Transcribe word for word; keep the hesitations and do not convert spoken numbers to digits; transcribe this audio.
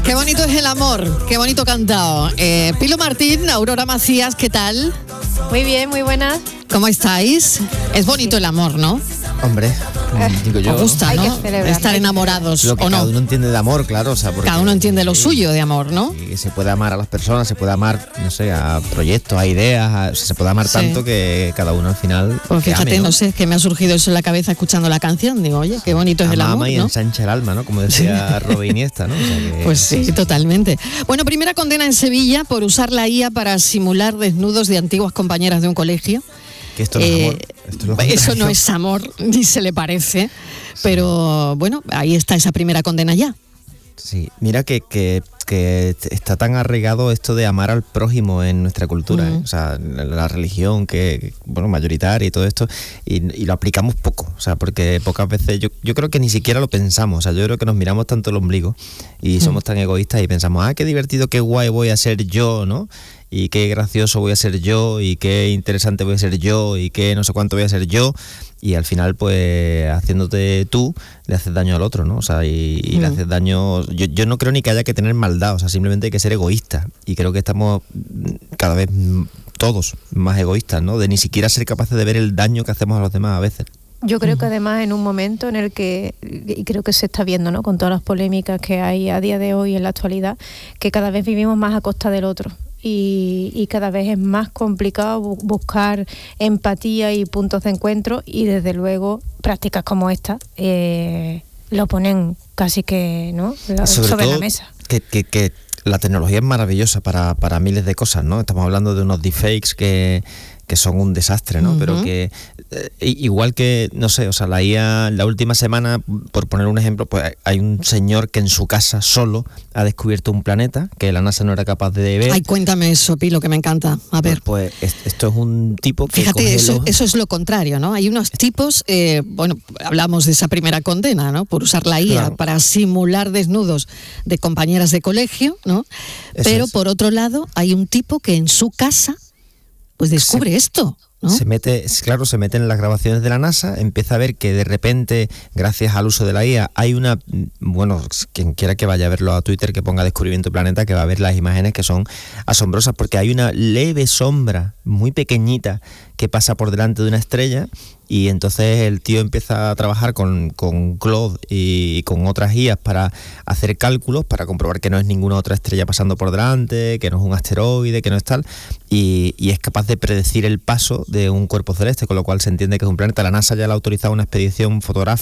Qué bonito es el amor, qué bonito cantado. Eh, Pilu Martín, Aurora Macías, ¿qué tal? Muy bien, muy buenas. ¿Cómo estáis? Es bonito el amor, ¿no? Hombre, digo yo. Os gusta, ¿no? ¿no? Estar enamorados, Lo que ¿o no? cada uno entiende de amor, claro. O sea, porque, cada uno entiende lo sí, suyo de amor, ¿no? Y se puede amar a las personas, se puede amar, no sé, a proyectos, a ideas, a, o sea, se puede amar Sí. tanto que cada uno al final. Pues que fíjate, ame, ¿no? no sé, es que me ha surgido eso en la cabeza escuchando la canción. Digo, oye, qué bonito es el Ama, amor, ama y ¿no? ensancha el alma, ¿no? Como decía Robin Iniesta, ¿no? O sea que, Pues sí, totalmente. Bueno, primera condena en Sevilla por usar la I A para simular desnudos de antiguas compañeras de un colegio. Que esto no es amor. Esto es lo Eso contrario. no es amor, ni se le parece. Pero bueno, ahí está esa primera condena ya. Sí, mira que, que, que está tan arraigado esto de amar al prójimo en nuestra cultura, Mm. ¿eh? O sea, la, la religión que, bueno, mayoritaria y todo esto, y, y lo aplicamos poco, o sea, porque pocas veces, yo, yo creo que ni siquiera lo pensamos, o sea, yo creo que nos miramos tanto el ombligo y Mm. somos tan egoístas y pensamos, ah, qué divertido, qué guay voy a ser yo, ¿no? Y qué gracioso voy a ser yo, y qué interesante voy a ser yo, y qué no sé cuánto voy a ser yo, y al final, pues, haciéndote tú, le haces daño al otro, ¿no? O sea, y, y Mm. le haces daño. Yo, yo no creo ni que haya que tener maldad, o sea, simplemente hay que ser egoísta. Y creo que estamos cada vez todos más egoístas, ¿no? De ni siquiera ser capaces de ver el daño que hacemos a los demás a veces. Yo creo que además en un momento en el que, y creo que se está viendo, ¿no?, con todas las polémicas que hay a día de hoy en la actualidad, que cada vez vivimos más a costa del otro. Y, y cada vez es más complicado bu- buscar empatía y puntos de encuentro, y desde luego prácticas como esta eh, lo ponen casi que, ¿no?, la- sobre, Sobre todo la mesa. Que, que, que la tecnología es maravillosa para, para miles de cosas, ¿no? Estamos hablando de unos deepfakes que, que son un desastre, ¿no? Uh-huh. Pero que eh, igual que, no sé, o sea, la I A, la última semana, por poner un ejemplo, pues hay un señor que en su casa solo ha descubierto un planeta que la NASA no era capaz de ver. Ay, cuéntame eso, Pilo, que me encanta. A ver. Pues, pues es- esto es un tipo que Fíjate, coge eso, los- eso es lo contrario, ¿no? Hay unos tipos, eh, bueno, hablamos de esa primera condena, ¿no? Por usar la I A Claro. para simular desnudos de compañeras de colegio, ¿no? Eso Pero es. por otro lado, hay un tipo que en su casa, pues descubre esto, ¿no? Se mete, claro, se mete en las grabaciones de la NASA, empieza a ver que de repente, gracias al uso de la I A, hay una, bueno, quien quiera que vaya a verlo a Twitter, que ponga Descubrimiento Planeta, que va a ver las imágenes que son asombrosas, porque hay una leve sombra muy pequeñita que pasa por delante de una estrella, y entonces el tío empieza a trabajar con, con Claude y con otras I As para hacer cálculos, para comprobar que no es ninguna otra estrella pasando por delante, que no es un asteroide, que no es tal, y, y es capaz de predecir el paso de un cuerpo celeste, con lo cual se entiende que es un planeta. La NASA ya le ha autorizado una expedición fotográfica